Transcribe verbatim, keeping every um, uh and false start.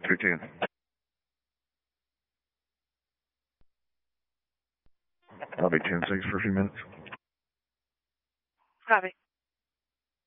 three ten. I'll be ten six for a few minutes. Copy.